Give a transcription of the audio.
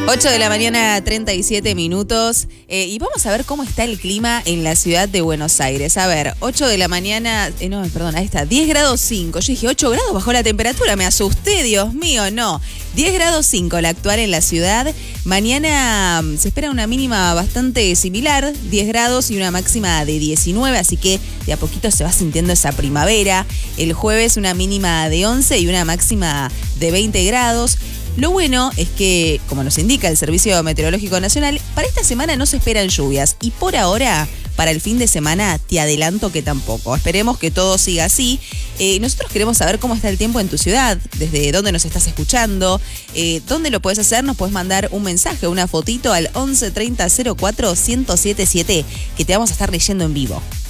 8 de la mañana, 37 minutos. Y vamos a ver cómo está el clima en la ciudad de Buenos Aires. A ver, 8 de la mañana, ahí está, 10 grados 5. Yo dije, 8 grados bajó la temperatura, me asusté, Dios mío, no. 10 grados 5 la actual en la ciudad. Mañana se espera una mínima bastante similar, 10 grados y una máxima de 19, así que de a poquito se va sintiendo esa primavera. El jueves una mínima de 11 y una máxima de 20 grados. Lo bueno es que, como nos indica el Servicio Meteorológico Nacional, para esta semana no se esperan lluvias y por ahora, para el fin de semana, te adelanto que tampoco. Esperemos que todo siga así. Nosotros queremos saber cómo está el tiempo en tu ciudad, desde dónde nos estás escuchando, dónde lo puedes hacer. Nos puedes mandar un mensaje, una fotito al 11 30 04 1077 que te vamos a estar leyendo en vivo.